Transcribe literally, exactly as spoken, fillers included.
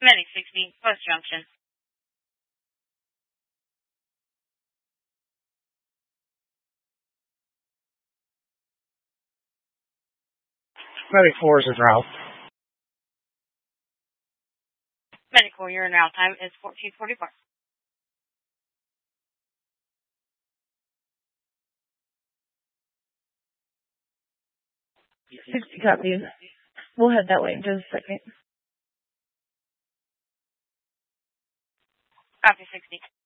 Medic sixty, West Junction. Medic four is en route. Medic four, your en route time is fourteen forty-four. sixty copies. We'll head that way in just a second. Copy sixty.